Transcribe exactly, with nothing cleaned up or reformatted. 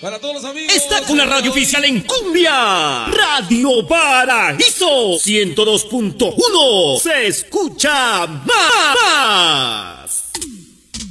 Para todos los amigos. Está con la radio oficial en cumbia. Radio Paraíso ciento dos punto uno. Se escucha más.